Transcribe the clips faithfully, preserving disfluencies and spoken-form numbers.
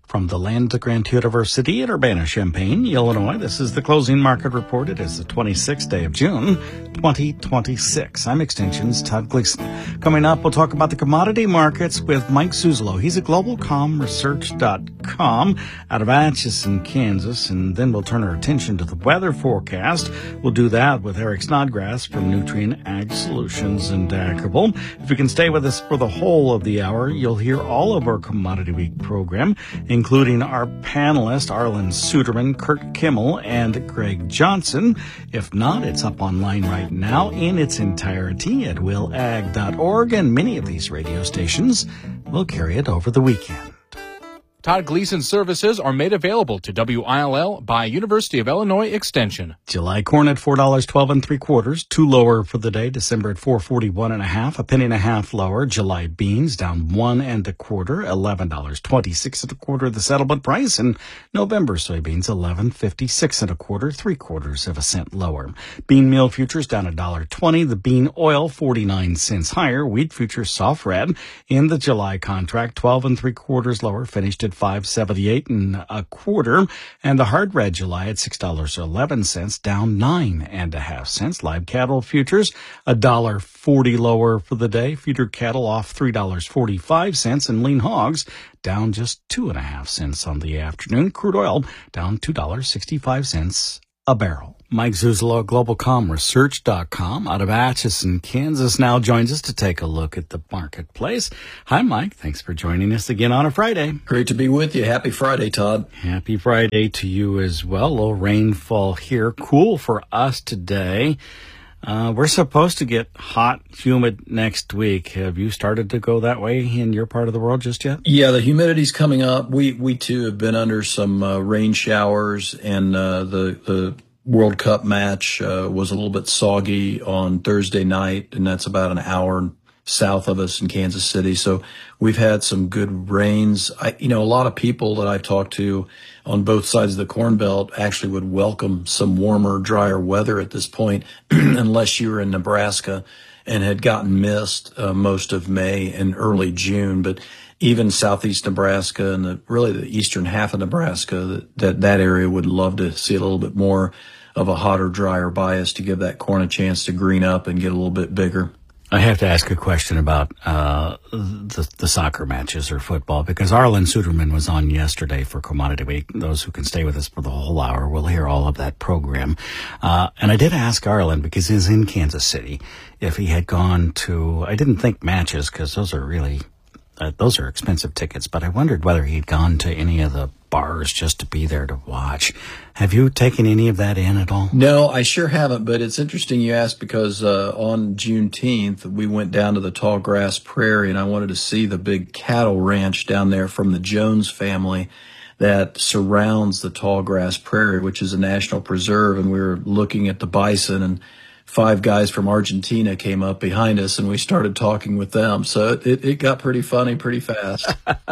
From the land of Grant University at Urbana-Champaign, Illinois, this is the closing market report. It is the twenty-sixth day of June, twenty twenty-six. I'm Extinction's Todd Gleason. Coming up, we'll talk about the commodity markets with Mike Zuzolo. He's at global com research dot com out of Atchison, Kansas. And then we'll turn our attention to the weather forecast. We'll do that with Eric Snodgrass from Nutrien Ag Solutions and Dacable. If you can stay with us for the whole of the hour, you'll hear all of our Commodity Week program, including our panelists, Arlan Suderman, Kurt Kimmel, and Greg Johnson. If not, it's up online right now in its entirety at will ag dot org, and many of these radio stations will carry it over the weekend. Todd Gleason services are made available to W I L L by University of Illinois Extension. July corn at four dollars and twelve and three quarters, two lower for the day. December at four forty-one and a half, a penny and a half lower. July beans down one and a quarter, eleven dollars and twenty-six and a quarter the settlement price. And November soybeans eleven fifty-six and a quarter, three quarters of a cent lower. Bean meal futures down a dollar twenty. The bean oil forty-nine cents higher. Wheat futures soft red in the July contract, twelve and three quarters lower, finished at five seventy-eight and a quarter, and the hard red July at six dollars and eleven cents, down nine and a half cents. Live cattle futures a dollar forty lower for the day. Feeder cattle off three dollars and forty-five cents, and lean hogs down just two and a half cents on the afternoon. Crude oil down two dollars and sixty-five cents a barrel. Mike Zuzolo, global com research dot com out of Atchison, Kansas, now joins us to take a look at the marketplace. Hi, Mike. Thanks for joining us again on a Friday. Great to be with you. Happy Friday, Todd. Happy Friday to you as well. A little rainfall here. Cool for us today. Uh, we're supposed to get hot, humid next week. Have you started to go that way in your part of the world just yet? Yeah, the humidity's coming up. We we too have been under some uh, rain showers, and uh, the the World Cup match uh, was a little bit soggy on Thursday night, and that's about an hour south of us in Kansas City. So we've had some good rains. I, you know, a lot of people that I've talked to on both sides of the Corn Belt actually would welcome some warmer, drier weather at this point, unless you were in Nebraska and had gotten mist uh, most of May and early June. But even southeast Nebraska and the, really the eastern half of Nebraska, that, that that area would love to see a little bit more of a hotter, drier bias to give that corn a chance to green up and get a little bit bigger. I have to ask a question about uh the, the soccer matches or football, because Arlan Suderman was on yesterday for Commodity Week. Those who can stay with us for the whole hour will hear all of that program. Uh and I did ask Arlan, because he's in Kansas City, if he had gone to, I didn't think matches, because those are really, uh, those are expensive tickets, but I wondered whether he'd gone to any of the bars just to be there to watch. Have you taken any of that in at all? No, I sure haven't, but it's interesting you asked, because uh, on Juneteenth, we went down to the Tall Grass Prairie, and I wanted to see the big cattle ranch down there from the Jones family that surrounds the Tall Grass Prairie, which is a national preserve, and we were looking at the bison, and five guys from Argentina came up behind us, and we started talking with them. So it, it got pretty funny pretty fast.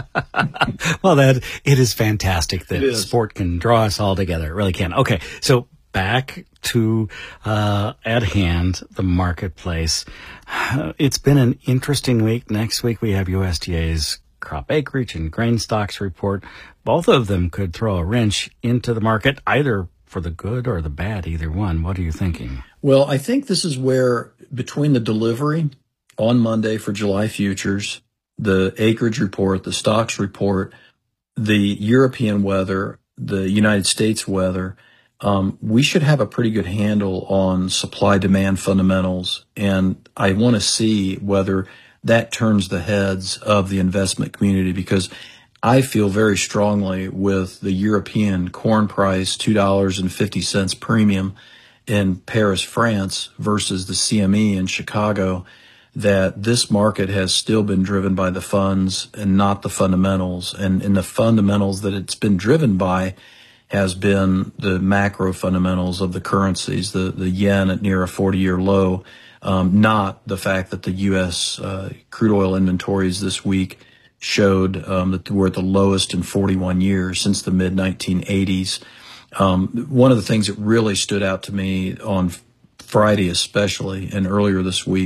Well, that it is fantastic that sport can draw us all together. It really can. Okay, so back to uh, at hand, the marketplace. It's been an interesting week. Next week we have U S D A's crop acreage and grain stocks report. Both of them could throw a wrench into the market, either for the good or the bad, either one. What are you thinking? Well, I think this is where, between the delivery on Monday for July futures, the acreage report, the stocks report, the European weather, the United States weather, um, we should have a pretty good handle on supply-demand fundamentals. And I want to see whether that turns the heads of the investment community, because I feel very strongly with the European corn price, two dollars and fifty cents premium in Paris, France versus the C M E in Chicago, that this market has still been driven by the funds and not the fundamentals. And, and the fundamentals that it's been driven by has been the macro fundamentals of the currencies, the, the yen at near a forty-year low, um, not the fact that the U S uh, crude oil inventories this week showed um, that we're at the lowest in forty-one years since the mid nineteen eighties. Um, one of the things that really stood out to me on Friday especially, and earlier this week,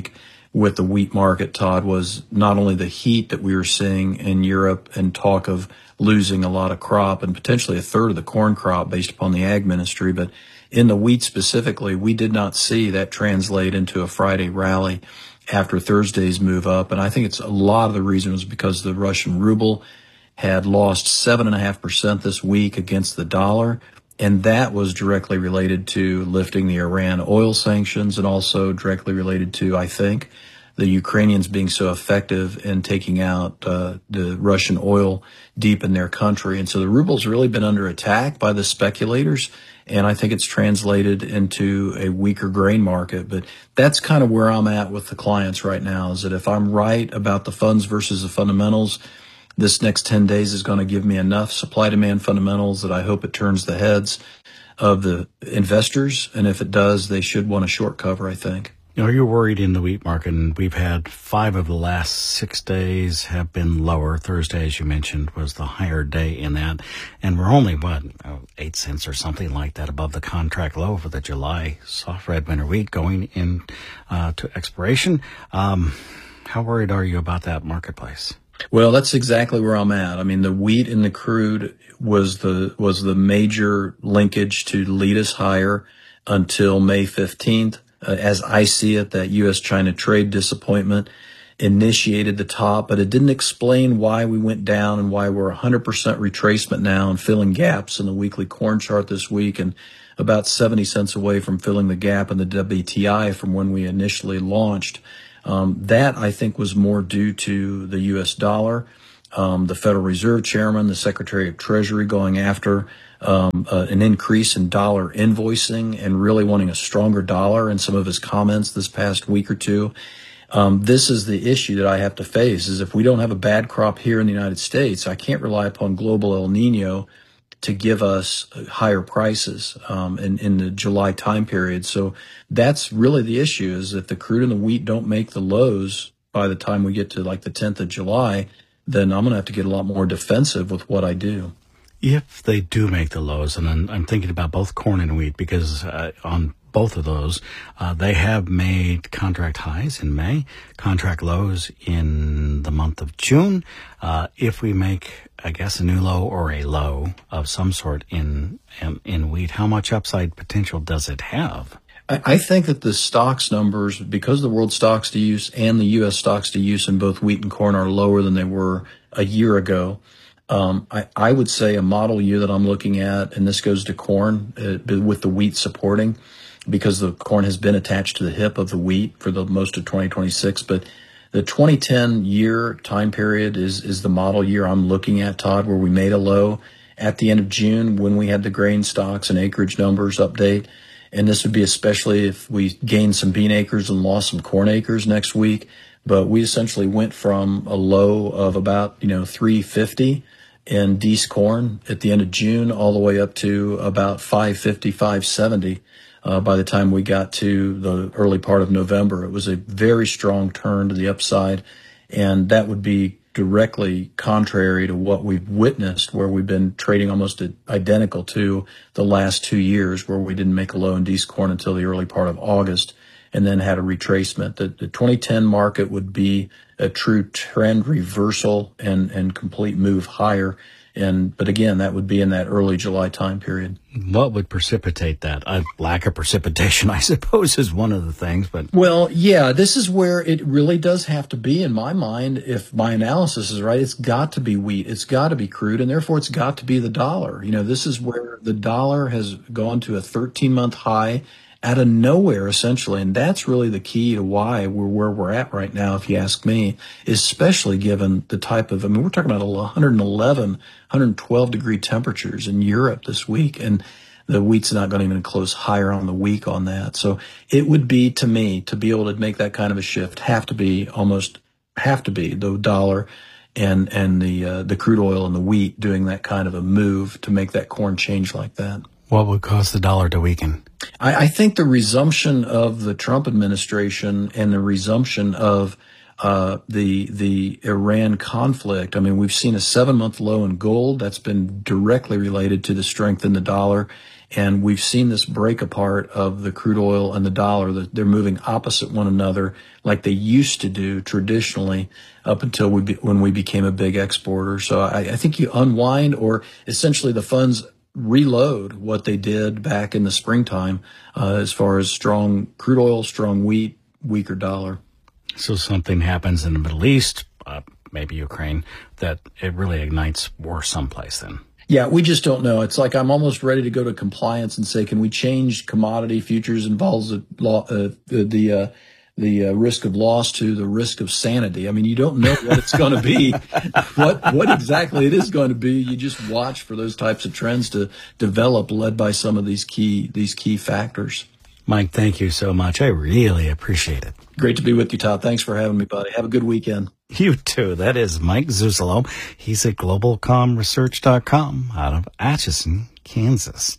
with the wheat market, Todd, was not only the heat that we were seeing in Europe and talk of losing a lot of crop and potentially a third of the corn crop based upon the ag ministry, but in the wheat specifically, we did not see that translate into a Friday rally after Thursday's move up. And I think it's a lot of the reason was because the Russian ruble had lost seven and a half percent this week against the dollar. And that was directly related to lifting the Iran oil sanctions and also directly related to, I think, the Ukrainians being so effective in taking out uh, the Russian oil deep in their country. And so the ruble's really been under attack by the speculators. And I think it's translated into a weaker grain market. But that's kind of where I'm at with the clients right now, is that if I'm right about the funds versus the fundamentals, this next ten days is going to give me enough supply-demand fundamentals that I hope it turns the heads of the investors. And if it does, they should want a short cover, I think. You know, you're worried in the wheat market, and we've had five of the last six days have been lower. Thursday, as you mentioned, was the higher day in that. And we're only, what, eight cents or something like that above the contract low for the July soft red winter wheat going in uh, to expiration. Um, how worried are you about that marketplace? Well, that's exactly where I'm at. I mean, the wheat and the crude was the was the major linkage to lead us higher until May fifteenth. Uh, as I see it, that U S China trade disappointment initiated the top, but it didn't explain why we went down and why we're one hundred percent retracement now and filling gaps in the weekly corn chart this week and about seventy cents away from filling the gap in the W T I from when we initially launched. Um, that, I think, was more due to the U S dollar, um, the Federal Reserve Chairman, the Secretary of Treasury going after um, uh, an increase in dollar invoicing and really wanting a stronger dollar in some of his comments this past week or two. Um, this is the issue that I have to face, is if we don't have a bad crop here in the United States, I can't rely upon global El Nino to give us higher prices um, in, in the July time period. So that's really the issue, is if the crude and the wheat don't make the lows by the time we get to like the tenth of July, then I'm going to have to get a lot more defensive with what I do. If they do make the lows, and I'm, I'm thinking about both corn and wheat, because uh, on both of those, uh, they have made contract highs in May, contract lows in the month of June. Uh, if we make, I guess, a new low or a low of some sort in, in, in wheat, how much upside potential does it have? I, I think that the stocks numbers, because the world stocks to use and the U S stocks to use in both wheat and corn are lower than they were a year ago. Um, I, I would say a model year that I'm looking at, and this goes to corn uh, with the wheat supporting, because the corn has been attached to the hip of the wheat for the most of twenty twenty-six. But the twenty ten year time period is, is the model year I'm looking at, Todd, where we made a low at the end of June when we had the grain stocks and acreage numbers update. And this would be especially if we gained some bean acres and lost some corn acres next week. But we essentially went from a low of about, you know, three fifty in Dees corn at the end of June all the way up to about five fifty, five seventy uh, by the time we got to the early part of November. It was a very strong turn to the upside, and that would be directly contrary to what we've witnessed, where we've been trading almost identical to the last two years, where we didn't make a low in Dees corn until the early part of August and then had a retracement. The, the twenty ten market would be a true trend reversal and, and complete move higher. And, but again, that would be in that early July time period. What would precipitate that? A lack of precipitation, I suppose, is one of the things, but. Well, yeah, this is where it really does have to be, in my mind, if my analysis is right. It's got to be wheat. It's got to be crude, and therefore it's got to be the dollar. You know, this is where the dollar has gone to a thirteen month high out of nowhere, essentially. And that's really the key to why we're where we're at right now, if you ask me, especially given the type of, I mean, we're talking about one eleven, one twelve degree temperatures in Europe this week. And the wheat's not going to even close higher on the week on that. So it would be, to me, to be able to make that kind of a shift, have to be almost, have to be the dollar and, and the, uh, the crude oil and the wheat doing that kind of a move to make that corn change like that. What would cause the dollar to weaken? I, I think the resumption of the Trump administration and the resumption of uh, the the Iran conflict. I mean, we've seen a seven-month low in gold. That's been directly related to the strength in the dollar. And we've seen this break apart of the crude oil and the dollar, that they're moving opposite one another like they used to do traditionally up until we be, when we became a big exporter. So I, I think you unwind, or essentially the funds reload what they did back in the springtime uh, as far as strong crude oil, strong wheat, weaker dollar. So something happens in the Middle East, uh, maybe Ukraine, that it really ignites war someplace then. Yeah, we just don't know. It's like I'm almost ready to go to compliance and say, can we change commodity futures involves the law, uh, the the, uh, the uh, risk of loss to the risk of sanity. I mean, you don't know what it's going to be, what what exactly it is going to be. You just watch for those types of trends to develop, led by some of these key these key factors. Mike, thank you so much. I really appreciate it. Great to be with you, Todd. Thanks for having me, buddy. Have a good weekend. You too. That is Mike Zuzolo. He's at global com research dot com out of Atchison, Kansas.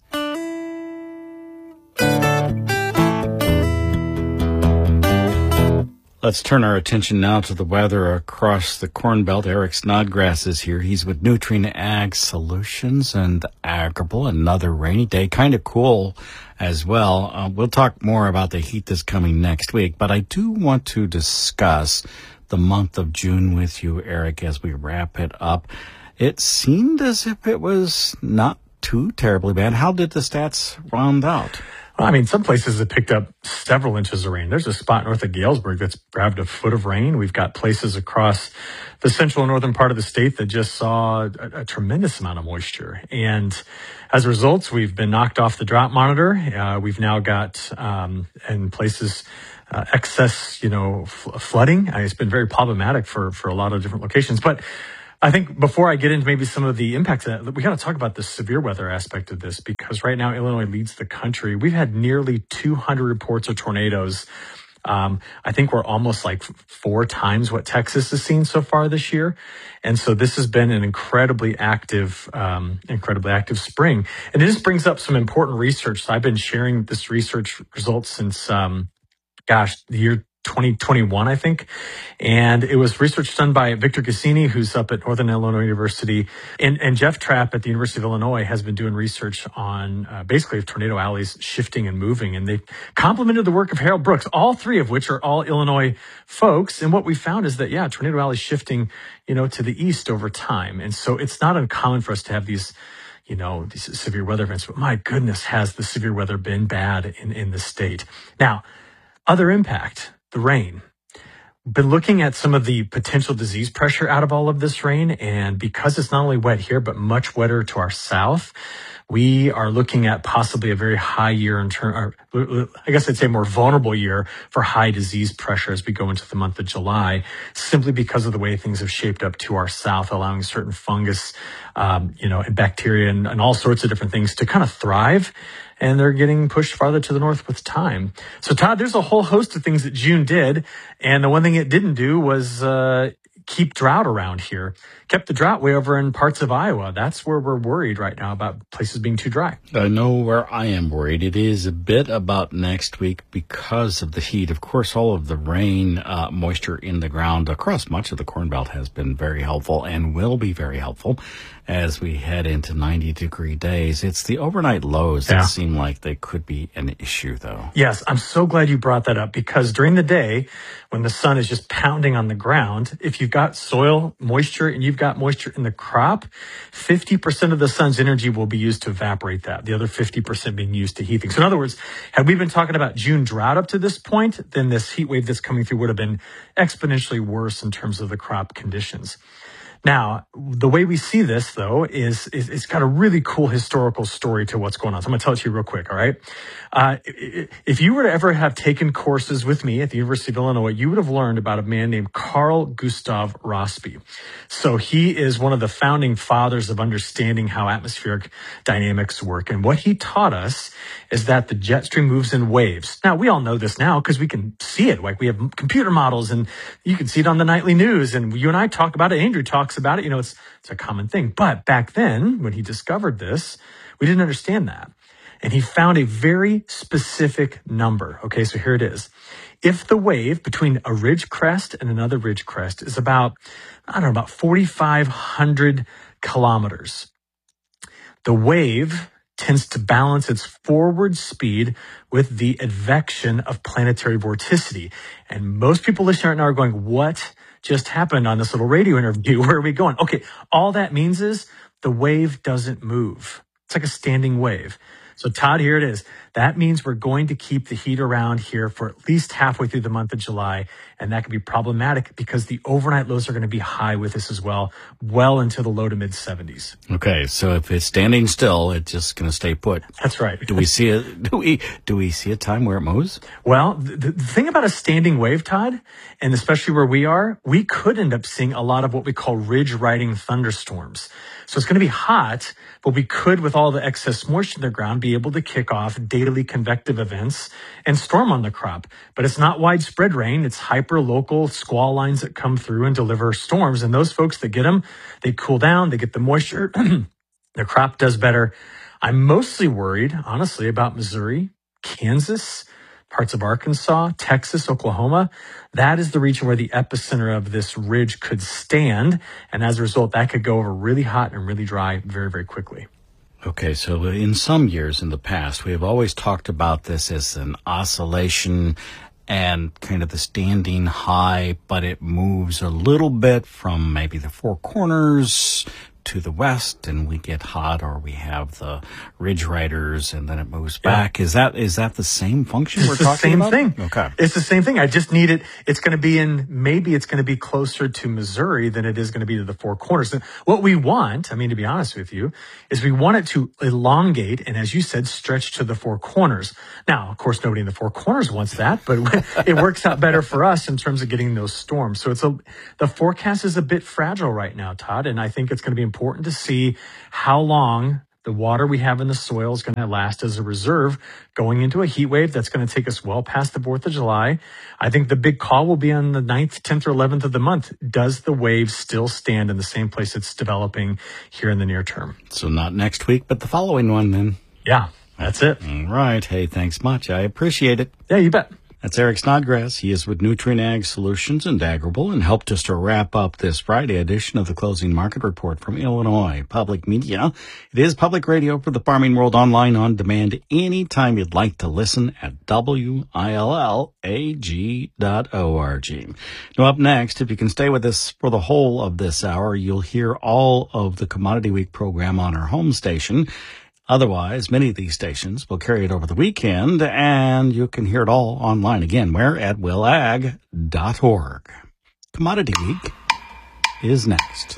Let's turn our attention now to the weather across the Corn Belt. Eric Snodgrass is here. He's with Nutrien Ag Solutions and Agrable. Another rainy day, kind of cool as well. Uh, we'll talk more about the heat that's coming next week, but I do want to discuss the month of June with you, Eric, as we wrap it up. It seemed as if it was not too terribly bad. How did the stats round out? Well, I mean, some places have picked up several inches of rain. There's a spot north of Galesburg that's grabbed a foot of rain. We've got places across the central and northern part of the state that just saw a, a tremendous amount of moisture. And as a result, we've been knocked off the drought monitor. Uh, we've now got, um, in places, uh, excess, you know, f- flooding. Uh, it's been very problematic for, for a lot of different locations. But I think before I get into maybe some of the impacts of that, we got to talk about the severe weather aspect of this, because right now Illinois leads the country. We've had nearly two hundred reports of tornadoes. Um, I think we're almost like four times what Texas has seen so far this year. And so this has been an incredibly active, um, incredibly active spring. And it just brings up some important research. So I've been sharing this research results since, um, gosh, the year twenty twenty-one, I think. And it was research done by Victor Cassini, who's up at Northern Illinois University. And, and Jeff Trapp at the University of Illinois has been doing research on uh, basically tornado alleys shifting and moving. And they complemented the work of Harold Brooks, all three of which are all Illinois folks. And what we found is that, yeah, tornado alleys shifting, you know, to the east over time. And so it's not uncommon for us to have these, you know, these severe weather events. But my goodness, has the severe weather been bad in, in the state. Now, other impact. The rain. Been looking at some of the potential disease pressure out of all of this rain, and because it's not only wet here, but much wetter to our south, we are looking at possibly a very high year in term, or I guess I'd say more vulnerable year for high disease pressure as we go into the month of July, simply because of the way things have shaped up to our south, allowing certain fungus, um, you know, and bacteria and, and all sorts of different things to kind of thrive. And they're getting pushed farther to the north with time. So, Todd, there's a whole host of things that June did. And the one thing it didn't do was uh keep drought around here. Kept the drought way over in parts of Iowa. That's where we're worried right now about places being too dry. I know where I am worried. It is a bit about next week because of the heat. Of course, all of the rain, uh, moisture in the ground across much of the Corn Belt has been very helpful and will be very helpful as we head into ninety degree days. It's the overnight lows that yeah. seem like they could be an issue, though. Yes, I'm so glad you brought that up, because during the day, when the sun is just pounding on the ground, if you've got soil moisture and you've got moisture in the crop, fifty percent of the sun's energy will be used to evaporate that. The other fifty percent being used to heat things. So in other words, had we been talking about June drought up to this point, then this heat wave that's coming through would have been exponentially worse in terms of the crop conditions. Now, the way we see this, though, is, is it's got a really cool historical story to what's going on. So I'm going to tell it to you real quick, all right? Uh, if you were to ever have taken courses with me at the University of Illinois, you would have learned about a man named Carl Gustav Rossby. So he is one of the founding fathers of understanding how atmospheric dynamics work. And what he taught us is that the jet stream moves in waves. Now, we all know this now because we can see it. Like, we have computer models, and you can see it on the nightly news. And you and I talk about it. Andrew talks about it. You know, it's, it's a common thing. But back then, when he discovered this, we didn't understand that. And he found a very specific number. Okay, so here it is. If the wave between a ridge crest and another ridge crest is about, I don't know, about forty-five hundred kilometers, the wave tends to balance its forward speed with the advection of planetary vorticity. And most people listening right now are going, what just happened on this little radio interview? Where are we going? Okay, all that means is the wave doesn't move. It's like a standing wave. So Todd, here it is. That means we're going to keep the heat around here for at least halfway through the month of July. And that can be problematic because the overnight lows are going to be high with this as well, well into the low to mid seventies. Okay, so if it's standing still, it's just going to stay put. That's right. Do we see a do we do we see a time where it moves? Well, the, the thing about a standing wave, Todd, and especially where we are, we could end up seeing a lot of what we call ridge riding thunderstorms. So it's going to be hot, but we could, with all the excess moisture in the ground, be able to kick off daily convective events and storm on the crop. But it's not widespread rain. It's hyper-local squall lines that come through and deliver storms. And those folks that get them, they cool down, they get the moisture, their crop does better. I'm mostly worried, honestly, about Missouri, Kansas, parts of Arkansas, Texas, Oklahoma. That is the region where the epicenter of this ridge could stand. And as a result, that could go over really hot and really dry very, very quickly. Okay, so in some years in the past, we have always talked about this as an oscillation and kind of the standing high, but it moves a little bit from maybe the Four Corners to the west, and we get hot, or we have the ridge riders, and then it moves back. Yeah. Is that is that the same function it's we're the talking same about? Thing. Okay, it's the same thing. I just need it. It's going to be in. Maybe it's going to be closer to Missouri than it is going to be to the Four Corners. And what we want, I mean, to be honest with you, is we want it to elongate and, as you said, stretch to the Four Corners. Now, of course, nobody in the Four Corners wants that, but it works out better for us in terms of getting those storms. So it's a the forecast is a bit fragile right now, Todd, and I think it's going to be important to see how long the water we have in the soil is going to last as a reserve going into a heat wave that's going to take us well past the fourth of July. I think the big call will be on the ninth, tenth, or eleventh of the month. Does the wave still stand in the same place it's developing here in the near term? So not next week, but the following one then. Yeah, that's it. All right. Hey, thanks much. I appreciate it. Yeah, you bet. That's Eric Snodgrass. He is with Nutrien Ag Solutions in Daggerville and helped us to wrap up this Friday edition of the Closing Market Report from Illinois Public Media. It is public radio for the farming world, online on demand anytime you'd like to listen at W I L L A G dot org. Now up next, if you can stay with us for the whole of this hour, you'll hear all of the Commodity Week program on our home station. Otherwise, many of these stations will carry it over the weekend, and you can hear it all online again. Where? At will ag dot org. Commodity Week is next.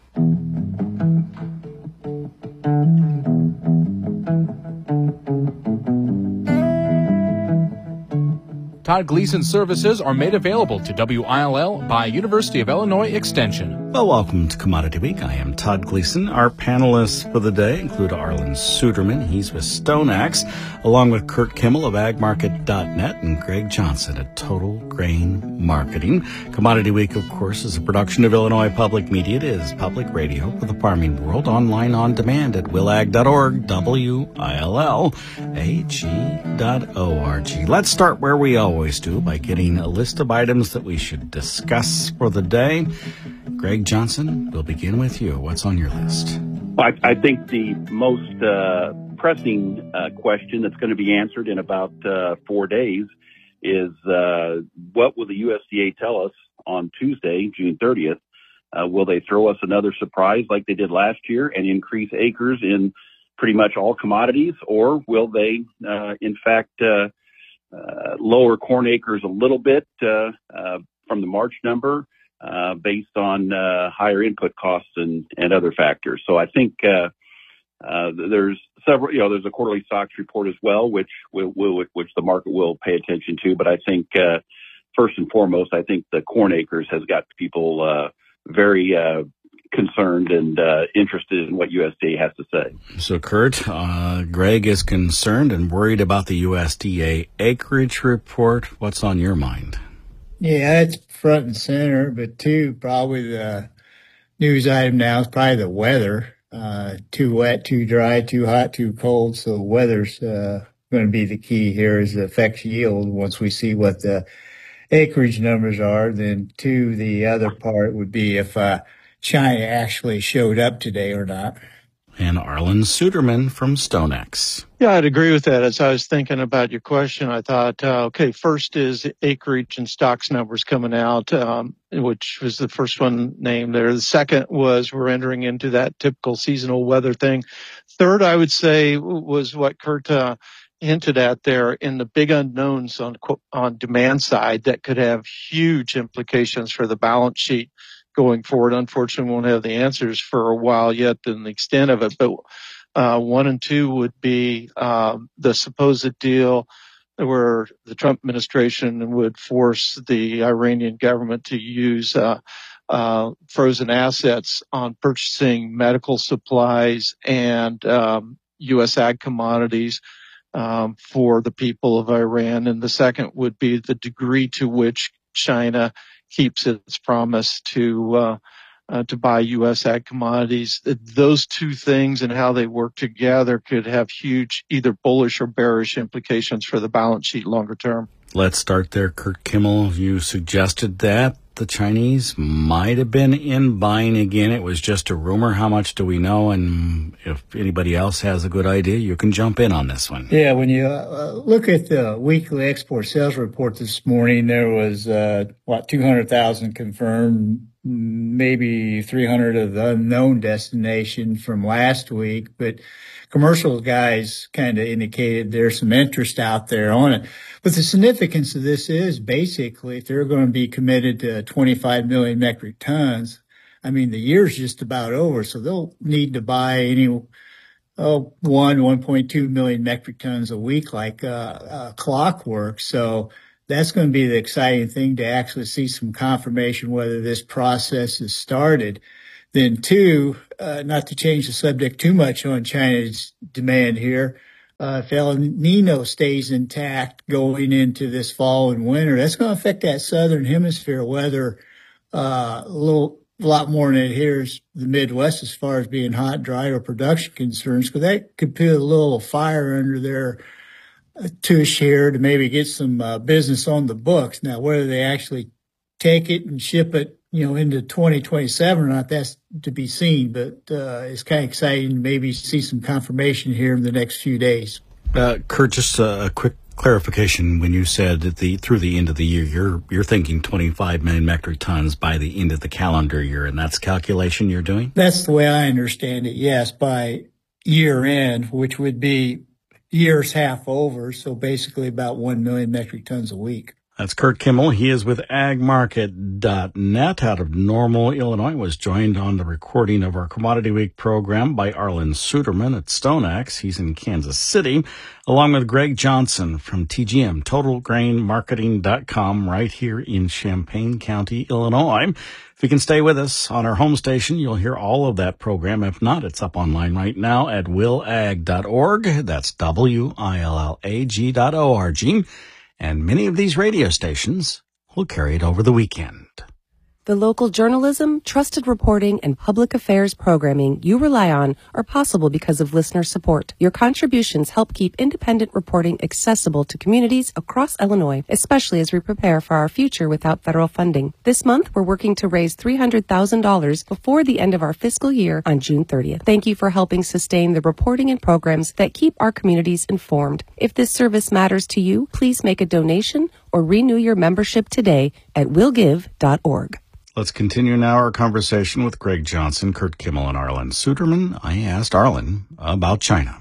Todd Gleason services are made available to W I L L by University of Illinois Extension. Well, welcome to Commodity Week. I am Todd Gleason. Our panelists for the day include Arlen Suderman. He's with StoneX, along with Kurt Kimmel of ag market dot net and Greg Johnson at Total Grain Marketing. Commodity Week, of course, is a production of Illinois Public Media. It is public radio for the farming world, online on demand at will ag dot org, W I L L A G dot org. Let's start where we always do, by getting a list of items that we should discuss for the day. Greg Johnson, we'll begin with you. What's on your list? I, I think the most uh, pressing uh, question that's going to be answered in about uh, four days is uh, what will the U S D A tell us on Tuesday, June thirtieth? Uh, will they throw us another surprise like they did last year and increase acres in pretty much all commodities, or will they, uh, in fact, uh, uh, lower corn acres a little bit uh, uh, from the March number? Uh, based on uh, higher input costs and, and other factors. So I think uh, uh, there's several, you know, there's a quarterly stocks report as well, which will, will which the market will pay attention to. But I think uh, first and foremost, I think the corn acres has got people uh, very uh, concerned and uh, interested in what U S D A has to say. So, Kurt, uh, Greg is concerned and worried about the U S D A acreage report. What's on your mind? Yeah, it's front and center, but two, probably the news item now is probably the weather. Uh, too wet, too dry, too hot, too cold. So weather's uh, going to be the key here as it affects yield. Once we see what the acreage numbers are, then two, the other part would be if uh, China actually showed up today or not. And Arlen Suderman from StoneX. Yeah, I'd agree with that. As I was thinking about your question, I thought, uh, okay, first is acreage and stocks numbers coming out, um, which was the first one named there. The second was we're entering into that typical seasonal weather thing. Third, I would say, was what Kurt uh, hinted at there in the big unknowns on on demand side that could have huge implications for the balance sheet going forward. Unfortunately, we won't have the answers for a while yet and the extent of it, but uh, one and two would be um, the supposed deal where the Trump administration would force the Iranian government to use uh, uh, frozen assets on purchasing medical supplies and um, U S ag commodities um, for the people of Iran. And the second would be the degree to which China keeps its promise to uh, uh, to buy U S ag commodities. Those two things and how they work together could have huge either bullish or bearish implications for the balance sheet longer term. Let's start there, Kurt Kimmel. You suggested that the Chinese might have been in buying again. It was just a rumor. How much do we know? And if anybody else has a good idea, you can jump in on this one. Yeah, when you uh, look at the weekly export sales report this morning, there was, uh, what, two hundred thousand confirmed, maybe three hundred of the unknown destination from last week. But commercial guys kind of indicated there's some interest out there on it. But the significance of this is basically if they're going to be committed to twenty-five million metric tons, I mean, the year's just about over. So they'll need to buy any oh, one, one point two million metric tons a week like uh, uh, clockwork. So that's going to be the exciting thing to actually see some confirmation whether this process has started. Then two, uh, not to change the subject too much on China's demand here, uh, if El Nino stays intact going into this fall and winter, that's going to affect that southern hemisphere weather uh, a little a lot more than it hears the Midwest as far as being hot, dry, or production concerns, because that could put a little fire under their tush here to maybe get some uh, business on the books. Now, whether they actually take it and ship it, you know, into twenty twenty-seven or not, that's to be seen. But uh, it's kind of exciting to maybe see some confirmation here in the next few days. Uh, Kurt, just a, a quick clarification. When you said that the through the end of the year, you're you're thinking twenty-five million metric tons by the end of the calendar year, and that's the calculation you're doing? That's the way I understand it, yes, by year end, which would be year's half over, so basically about one million metric tons a week. That's Kurt Kimmel. He is with ag market dot net out of Normal, Illinois. Was joined on the recording of our Commodity Week program by Arlen Suderman at StoneX. He's in Kansas City, along with Greg Johnson from T G M, Total Grain Marketing dot com, right here in Champaign County, Illinois. If you can stay with us on our home station, you'll hear all of that program. If not, it's up online right now at will ag dot org. That's W I L L A G dot O R G. And many of these radio stations will carry it over the weekend. The local journalism, trusted reporting, and public affairs programming you rely on are possible because of listener support. Your contributions help keep independent reporting accessible to communities across Illinois, especially as we prepare for our future without federal funding. This month, we're working to raise three hundred thousand dollars before the end of our fiscal year on June thirtieth. Thank you for helping sustain the reporting and programs that keep our communities informed. If this service matters to you, please make a donation or renew your membership today at will give dot org. Let's continue now our conversation with Greg Johnson, Kurt Kimmel, and Arlen Suderman. I asked Arlen about China.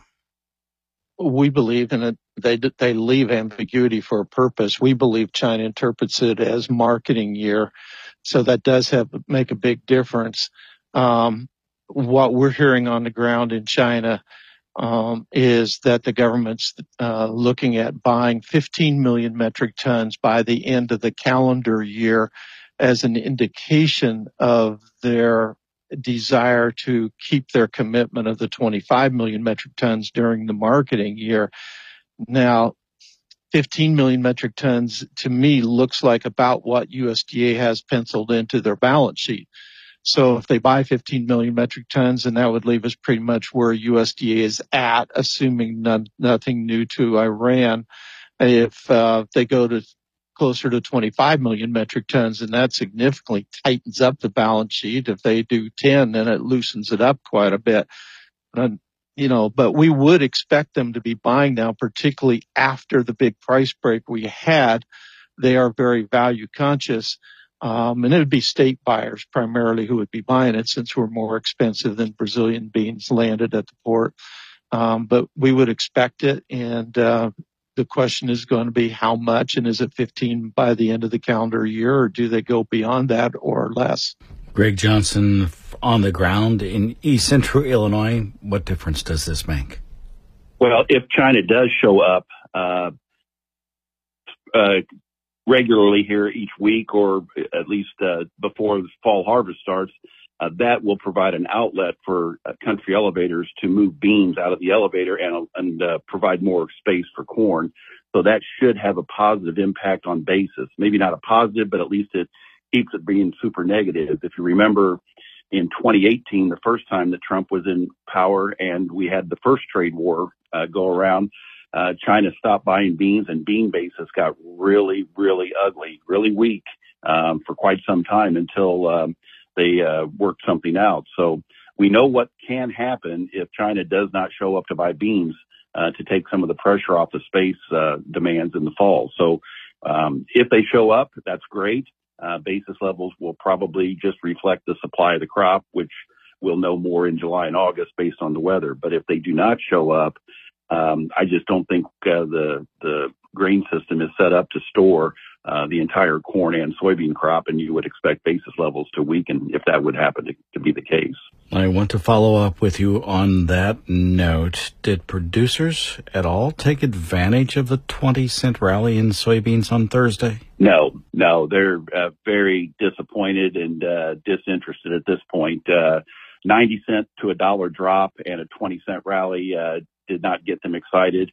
We believe in it. They they leave ambiguity for a purpose. We believe China interprets it as marketing year, so that does have make a big difference. Um, what we're hearing on the ground in China um, is that the government's uh, looking at buying fifteen million metric tons by the end of the calendar year, as an indication of their desire to keep their commitment of the twenty-five million metric tons during the marketing year. Now, fifteen million metric tons to me looks like about what U S D A has penciled into their balance sheet. So if they buy fifteen million metric tons, and that would leave us pretty much where U S D A is at, assuming none, nothing new to Iran. If uh, they go to closer to twenty-five million metric tons, and that significantly tightens up the balance sheet. If they do ten, then it loosens it up quite a bit. And, you know, but we would expect them to be buying now, particularly after the big price break we had. They are very value conscious. Um, and it would be state buyers primarily who would be buying it since we're more expensive than Brazilian beans landed at the port. Um, but we would expect it. And, uh, the question is going to be how much, and is it fifteen by the end of the calendar year, or do they go beyond that or less? Greg Johnson on the ground in East Central Illinois. What difference does this make? Well, if China does show up uh, uh, regularly here each week, or at least uh, before the fall harvest starts, uh, that will provide an outlet for uh, country elevators to move beans out of the elevator and, and uh, provide more space for corn. So that should have a positive impact on basis. Maybe not a positive, but at least it keeps it being super negative. If you remember in twenty eighteen, the first time that Trump was in power and we had the first trade war uh, go around, uh, China stopped buying beans and bean basis got really, really ugly, really weak um, for quite some time until um, they uh, worked something out. So we know what can happen if China does not show up to buy beans uh, to take some of the pressure off the space uh, demands in the fall. So um, if they show up, that's great. Uh, basis levels will probably just reflect the supply of the crop, which we'll know more in July and August based on the weather. But if they do not show up, um, I just don't think uh, the the grain system is set up to store uh, the entire corn and soybean crop, and you would expect basis levels to weaken if that would happen to, to be the case. I want to follow up with you on that note. Did producers at all take advantage of the twenty cent rally in soybeans on Thursday? No, no, they're uh, very disappointed and uh, disinterested at this point. Uh, ninety cent to a dollar drop and a twenty cent rally uh, did not get them excited.